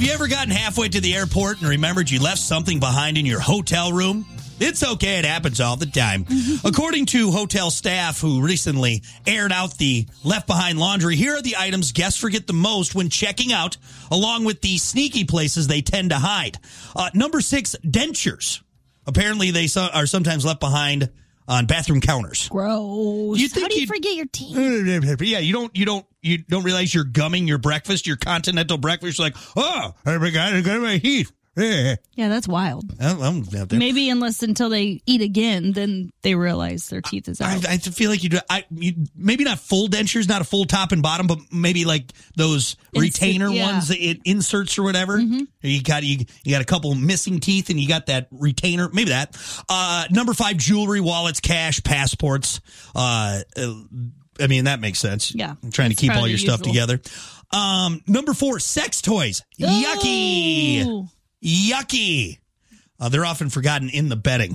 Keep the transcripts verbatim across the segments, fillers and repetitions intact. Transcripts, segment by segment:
have you ever gotten halfway to the airport and remembered you left something behind in your hotel room? It's okay. It happens all the time. According to hotel staff who recently aired out the left behind laundry, here are the items guests forget the most when checking out, along with the sneaky places they tend to hide. Uh, number six, dentures. Apparently, they so- are sometimes left behind on bathroom counters. Gross. You think How do you you'd- forget your teeth? Yeah, you don't, you don't, you don't realize you're gumming your breakfast, your continental breakfast. You're like, oh, I forgot to go to my teeth. Yeah, that's wild. I'm, I'm out there. Maybe unless until they eat again, then they realize their teeth is out. I, I feel like you do. I you, maybe not full dentures, not a full top and bottom, but maybe like those Insert- retainer yeah. ones, that it inserts or whatever. Mm-hmm. You got you, you got a couple missing teeth, and you got that retainer. Maybe that. Uh, number five, jewelry, wallets, cash, passports. Uh, I mean that makes sense. Yeah, I'm trying to it's keep all probably your stuff usual. together. Um, number four, sex toys. Yucky. Ooh. Yucky. Uh, they're often forgotten in the bedding.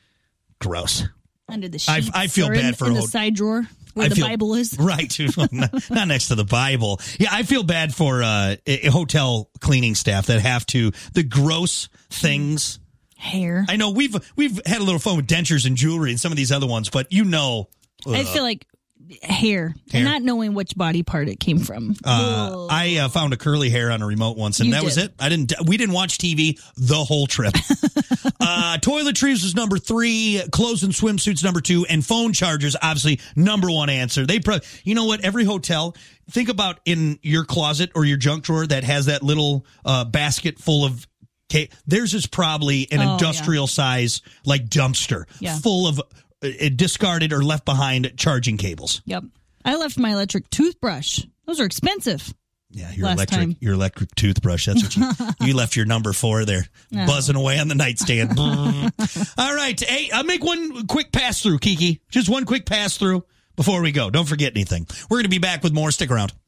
Gross. Under the I- sheets. I feel or bad in, for in a the ho- side drawer where I the feel- Bible is. Right. not, not next to the Bible. Yeah, I feel bad for uh, a- a hotel cleaning staff that have to, the gross things. Hair. I know we've we've had a little fun with dentures and jewelry and some of these other ones, but you know. I ugh. feel like hair, Hair. and not knowing which body part it came from. Uh, I uh, found a curly hair on a remote once, and You that was did. it. I didn't. We didn't watch T V the whole trip. uh, toiletries was number three. Clothes and swimsuits number two, and phone chargers obviously number one answer. They, pro- you know what? Every hotel. Think about in your closet or your junk drawer that has that little uh, basket full of. Okay, theirs is probably an Oh, industrial size like dumpster Yeah. full of uh, discarded or left behind charging cables. Yep. I left my electric toothbrush. Those are expensive. Yeah, your Last electric time. your electric toothbrush. That's what you you left your number four there, No. buzzing away on the nightstand. All right, hey, I'll make one quick pass through, Kiki. Just one quick pass through before we go. Don't forget anything. We're going to be back with more. Stick around.